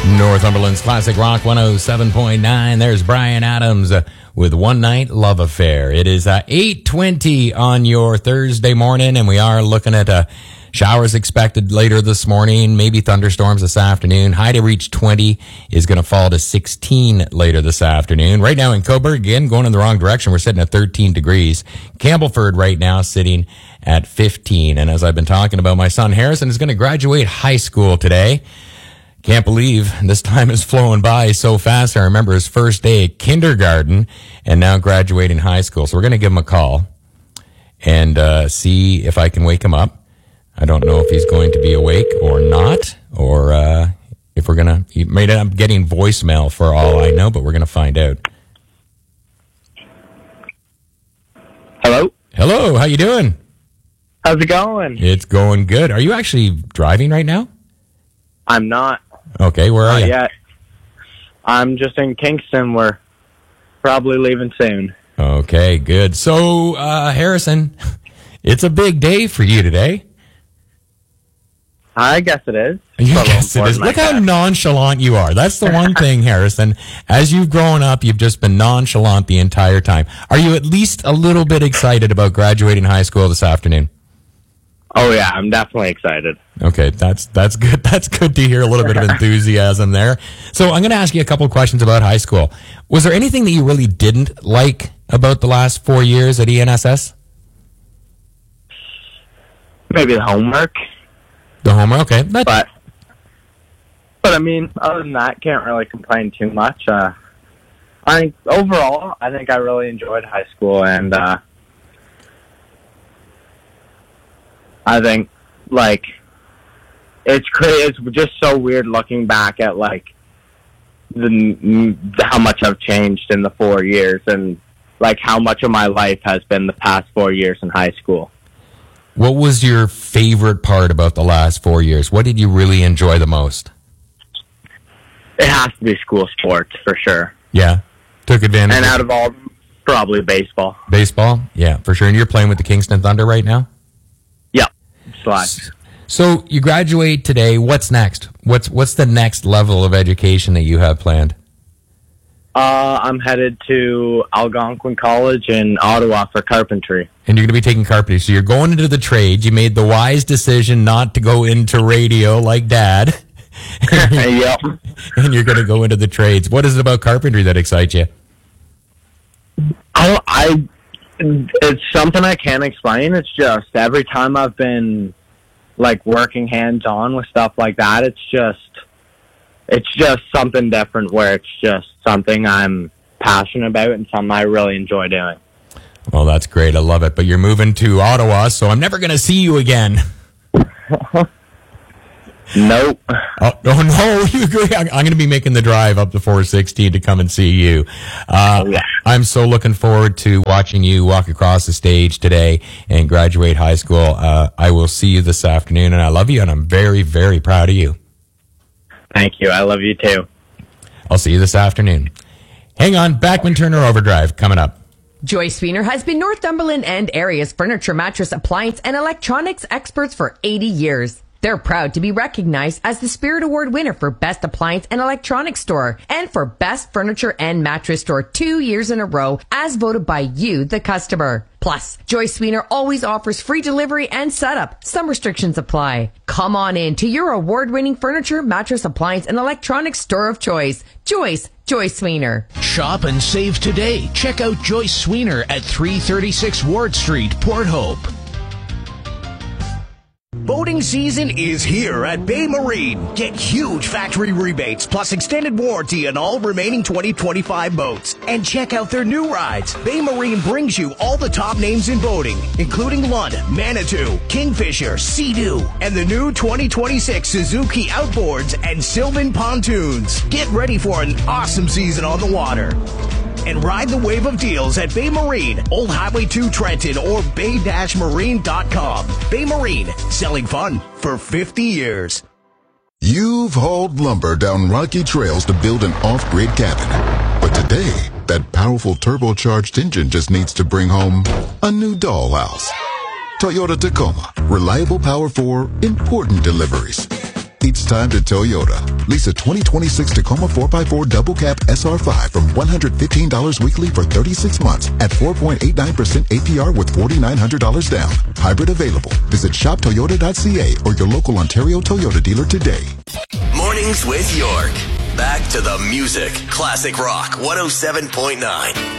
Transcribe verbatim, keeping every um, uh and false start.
Northumberland's Classic Rock one oh seven point nine. There's Bryan Adams uh, with One Night Love Affair. It is uh, eight twenty on your Thursday morning, and we are looking at uh, showers expected later this morning, maybe thunderstorms this afternoon. High to reach twenty is going to fall to sixteen later this afternoon. Right now in Cobourg, again, going in the wrong direction. We're sitting at thirteen degrees. Campbellford right now sitting at fifteen. And as I've been talking about, my son Harrison is going to graduate high school today. Can't believe this time is flowing by so fast. I remember his first day at kindergarten and now graduating high school. So we're going to give him a call and uh, see if I can wake him up. I don't know if he's going to be awake or not, or uh, if we're going to... He may end up getting voicemail for all I know, but we're going to find out. Hello? Hello, how you doing? How's it going? It's going good. Are you actually driving right now? I'm not. Okay, where are Not you? yet. I'm just in Kingston. We're probably leaving soon. Okay, good. So, uh, Harrison, it's a big day for you today. I guess it is. Yes, it is. Look how nonchalant you are. That's the one thing, Harrison. As you've grown up, you've just been nonchalant the entire time. Are you at least a little bit excited about graduating high school this afternoon? Oh, yeah, I'm definitely excited. Okay, that's that's good. That's good to hear a little bit of enthusiasm there. So I'm going to ask you a couple of questions about high school. Was there anything that you really didn't like about the last four years at E N S S? Maybe the homework. The homework, okay. That's... But, but, I mean, other than that, can't really complain too much. Uh, I think, overall, I think I really enjoyed high school, and uh, I think, like, it's crazy. It's just so weird looking back at, like, the how much I've changed in the four years and, like, how much of my life has been the past four years in high school. What was your favorite part about the last four years? What did you really enjoy the most? It has to be school sports, for sure. Yeah? Took advantage And of out of all, probably baseball. Baseball? Yeah, for sure. And you're playing with the Kingston Thunder right now? Yep. Slide. So you graduate today. What's next? What's what's the next level of education that you have planned? Uh, I'm headed to Algonquin College in Ottawa for carpentry. And you're going to be taking carpentry. So you're going into the trades. You made the wise decision not to go into radio like Dad. Yep. And you're going to go into the trades. What is it about carpentry that excites you? I, I, it's something I can't explain. It's just every time I've been like working hands-on with stuff like that, it's just, it's just something different where it's just something I'm passionate about and something I really enjoy doing. Well, that's great. I love it. But you're moving to Ottawa, so I'm never going to see you again. Nope. Oh, oh no! I'm going to be making the drive up to four sixteen to come and see you. Uh, oh, yeah. I'm so looking forward to watching you walk across the stage today and graduate high school. Uh, I will see you this afternoon, and I love you, and I'm very, very proud of you. Thank you. I love you too. I'll see you this afternoon. Hang on, Backman Turner Overdrive coming up. Joyce Sweener has been Northumberland and area's furniture, mattress, appliance, and electronics experts for eighty years. They're proud to be recognized as the Spirit Award winner for Best Appliance and Electronics Store and for Best Furniture and Mattress Store two years in a row as voted by you, the customer. Plus, Joyce Sweener always offers free delivery and setup. Some restrictions apply. Come on in to your award-winning furniture, mattress, appliance, and electronics store of choice. Joyce, Joyce Sweener. Shop and save today. Check out Joyce Sweener at three thirty-six Ward Street, Port Hope. Boating season is here at Bay Marine. Get huge factory rebates plus extended warranty on all remaining twenty twenty-five boats. And check out their new rides. Bay Marine brings you all the top names in boating, including Lund, Manitou, Kingfisher, Sea-Doo, and the new twenty twenty-six Suzuki Outboards and Sylvan Pontoons. Get ready for an awesome season on the water. And ride the wave of deals at Bay Marine, Old Highway two Trenton, or bay dash marine dot com. Bay Marine, selling fun for fifty years. You've hauled lumber down rocky trails to build an off-grid cabin. But today, that powerful turbocharged engine just needs to bring home a new dollhouse. Toyota Tacoma, reliable power for important deliveries. It's time to Toyota. Lease a twenty twenty-six Tacoma four by four Double Cab S R five from one hundred fifteen dollars weekly for thirty-six months at four point eight nine percent A P R with four thousand nine hundred dollars down. Hybrid available. Visit shop toyota dot c a or your local Ontario Toyota dealer today. Mornings with York. Back to the music. Classic Rock one oh seven point nine.